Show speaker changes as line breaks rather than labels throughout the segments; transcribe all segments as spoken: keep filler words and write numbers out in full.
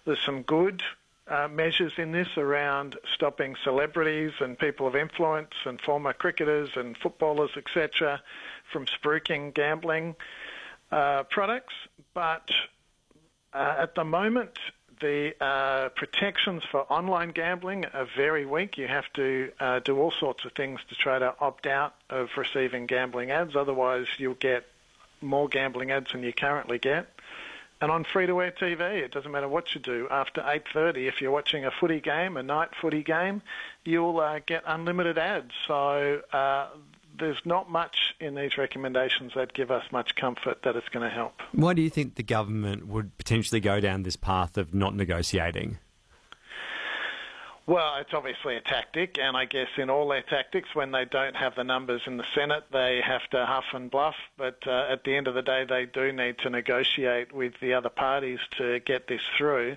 There's some good uh, measures in this around stopping celebrities and people of influence and former cricketers and footballers, et cetera, from spruiking gambling uh, products. But uh, at the moment, the uh, protections for online gambling are very weak. You have to uh, do all sorts of things to try to opt out of receiving gambling ads. Otherwise, you'll get more gambling ads than you currently get. And on free-to-air T V, it doesn't matter what you do. After eight thirty, if you're watching a footy game, a night footy game, you'll uh, get unlimited ads. So uh, there's not much in these recommendations that give us much comfort that it's going to help.
Why do you think the government would potentially go down this path of not negotiating?
Well, it's obviously a tactic, and I guess in all their tactics, when they don't have the numbers in the Senate, they have to huff and bluff. But uh, at the end of the day, they do need to negotiate with the other parties to get this through.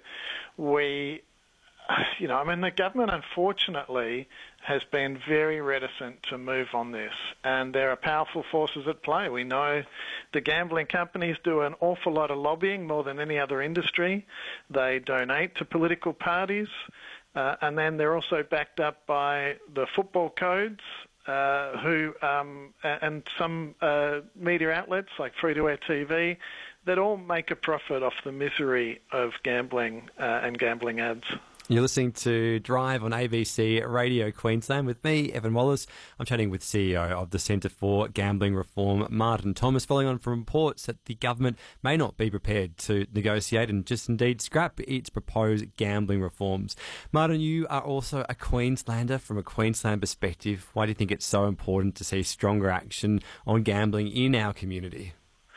We, you know, I mean, the government, unfortunately, has been very reticent to move on this, and there are powerful forces at play. We know the gambling companies do an awful lot of lobbying, more than any other industry. They donate to political parties. Uh, and then they're also backed up by the football codes, uh, who um, and some uh, media outlets like free-to-air T V that all make a profit off the misery of gambling uh, and gambling ads.
You're listening to Drive on A B C Radio Queensland with me, Evan Wallace. I'm chatting with C E O of the Centre for Gambling Reform, Martin Thomas, following on from reports that the government may not be prepared to negotiate and just indeed scrap its proposed gambling reforms. Martin, you are also a Queenslander. From a Queensland perspective, why do you think it's so important to see stronger action on gambling in our community?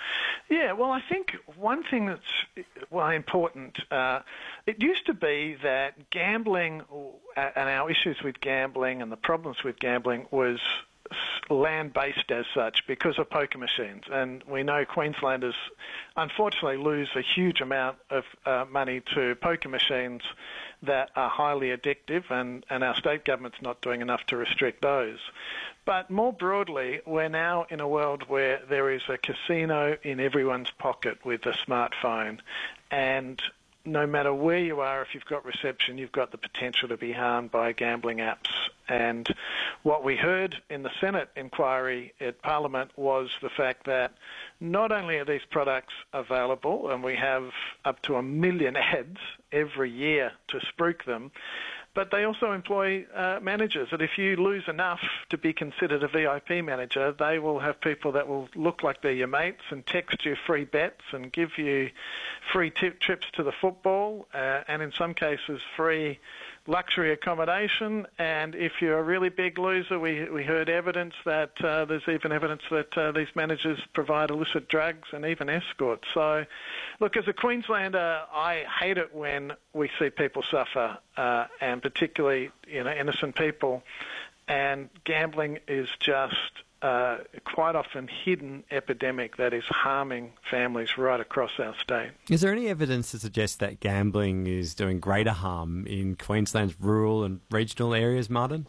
Yeah, well, I think one thing that's well important, uh, it used to be that gambling and our issues with gambling and the problems with gambling was land-based as such because of poker machines. And we know Queenslanders unfortunately lose a huge amount of uh, money to poker machines that are highly addictive, and, and our state government's not doing enough to restrict those. But more broadly, we're now in a world where there is a casino in everyone's pocket with a smartphone, and no matter where you are, if you've got reception, you've got the potential to be harmed by gambling apps. And what we heard in the Senate inquiry at Parliament was the fact that not only are these products available, and we have up to a million ads every year to spruik them, but they also employ uh, managers. And if you lose enough to be considered a V I P manager, they will have people that will look like they're your mates and text you free bets and give you free tip trips to the football, uh, and in some cases free luxury accommodation. And if you're a really big loser, we we heard evidence that uh, there's even evidence that uh, these managers provide illicit drugs and even escorts. So, look, as a Queenslander, I hate it when we see people suffer, uh, and particularly, you know, innocent people. And gambling is just uh, quite often hidden epidemic that is harming families right across our state.
Is there any evidence to suggest that gambling is doing greater harm in Queensland's rural and regional areas, Martin?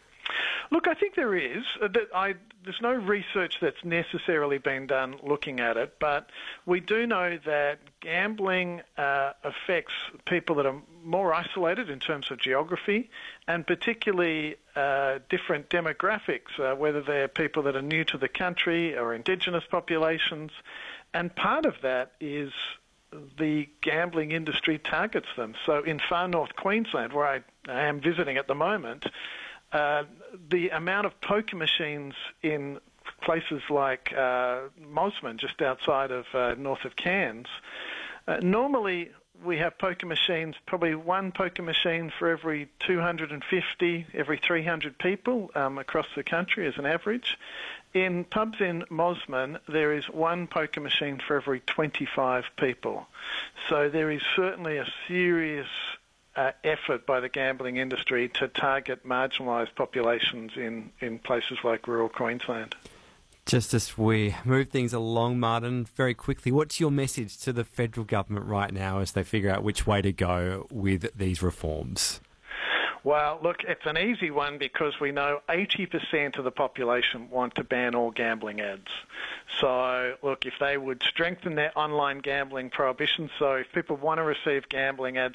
Look, I think there is. I, there's no research that's necessarily been done looking at it, but we do know that gambling uh, affects people that are more isolated in terms of geography, and particularly uh, different demographics, uh, whether they're people that are new to the country or Indigenous populations. And part of that is the gambling industry targets them. So in far north Queensland, where I, I am visiting at the moment, Uh, the amount of poker machines in places like uh, Mosman, just outside of uh, north of Cairns, uh, normally we have poker machines, probably one poker machine for every two hundred fifty, every three hundred people um, across the country as an average. In pubs in Mosman, there is one poker machine for every twenty-five people. So there is certainly a serious Uh, effort by the gambling industry to target marginalised populations in, in places like rural Queensland.
Just as we move things along, Martin, very quickly, what's your message to the federal government right now as they figure out which way to go with these reforms?
Well, look, it's an easy one because we know eighty percent of the population want to ban all gambling ads. So, look, if they would strengthen their online gambling prohibition, so if people want to receive gambling ads